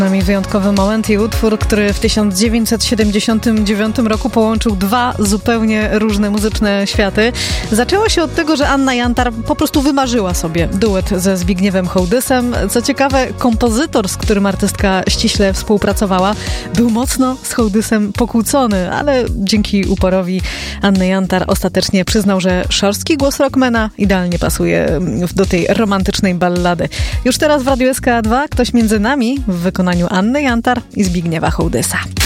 nami wyjątkowy moment i utwór, który w 1979 roku połączył dwa zupełnie różne muzyczne światy. Zaczęło się od tego, że Anna Jantar po prostu wymarzyła sobie duet ze Zbigniewem Hołdysem. Co ciekawe, kompozytor, z którym artystka ściśle współpracowała, był mocno z Hołdysem pokłócony, ale dzięki uporowi Anny Jantar ostatecznie przyznał, że szorstki głos rockmana idealnie pasuje do tej romantycznej ballady. Już teraz w Radiu SK2 Ktoś między nami w wykonaniu Anny Jantar i Zbigniewa Hołdysa.